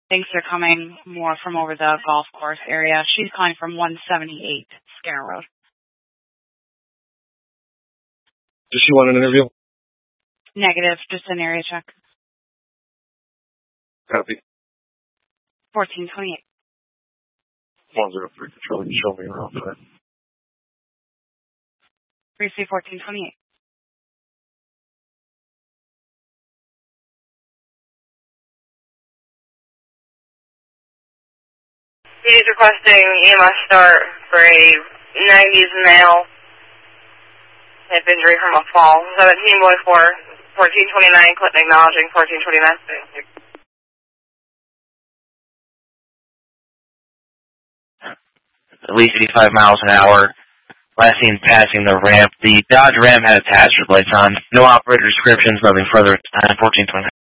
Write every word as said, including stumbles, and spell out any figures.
Thinks they're coming more from over the golf course area. She's calling from one seventy-eight Skinner Road. Does she want an interview? Negative, just an area check. Copy. fourteen twenty-eight. one zero three Control, you show me around that. three C fourteen twenty-eight. He's requesting E M S start for a nineties male hip injury from a fall. seventeen boy four, fourteen twenty-nine, Clinton acknowledging fourteen twenty-nine. At least eighty-five miles an hour. Last seen passing the ramp. The Dodge Ram had its hazard lights on. No operator descriptions, nothing further at the time. fourteen twenty-nine.